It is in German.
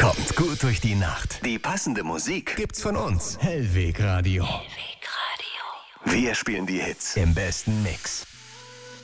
Kommt gut durch die Nacht. Die passende Musik gibt's von uns. Hellweg Radio. Wir spielen die Hits im besten Mix.